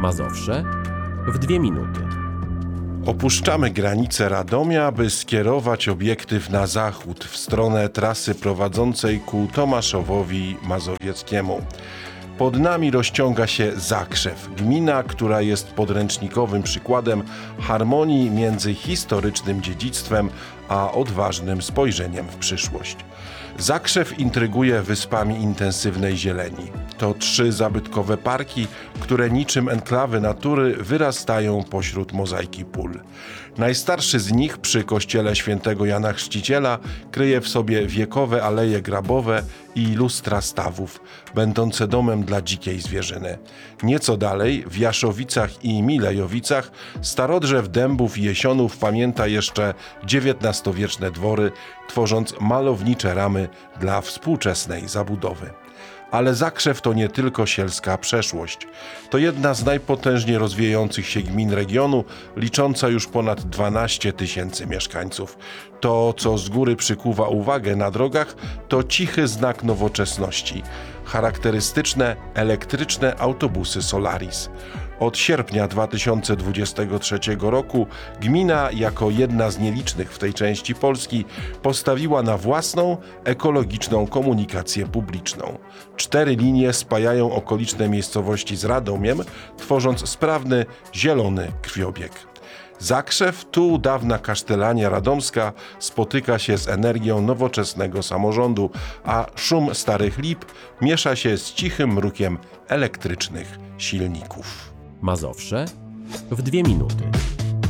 Mazowsze w 2 minuty. Opuszczamy granice Radomia, by skierować obiektyw na zachód, w stronę trasy prowadzącej ku Tomaszowowi Mazowieckiemu. Pod nami rozciąga się Zakrzew, gmina, która jest podręcznikowym przykładem harmonii między historycznym dziedzictwem a odważnym spojrzeniem w przyszłość. Zakrzew intryguje wyspami intensywnej zieleni. To 3 zabytkowe parki, które niczym enklawy natury wyrastają pośród mozaiki pól. Najstarszy z nich przy kościele świętego Jana Chrzciciela kryje w sobie wiekowe aleje grabowe i lustra stawów, będące domem dla dzikiej zwierzyny. Nieco dalej, w Jaszowicach i Milejowicach, starodrzew dębów i jesionów pamięta jeszcze XIX-wieczne dwory, tworząc malownicze ramy dla współczesnej zabudowy. Ale Zakrzew to nie tylko sielska przeszłość. To jedna z najpotężniej rozwijających się gmin regionu, licząca już ponad 12 000 mieszkańców. To, co z góry przykuwa uwagę na drogach, to cichy znak nowoczesności. Charakterystyczne elektryczne autobusy Solaris. Od sierpnia 2023 roku gmina, jako jedna z nielicznych w tej części Polski, postawiła na własną, ekologiczną komunikację publiczną. 4 linie spajają okoliczne miejscowości z Radomiem, tworząc sprawny, zielony krwiobieg. Zakrzew, tu dawna kasztelania radomska, spotyka się z energią nowoczesnego samorządu, a szum starych lip miesza się z cichym mrukiem elektrycznych silników. Mazowsze w 2 minuty.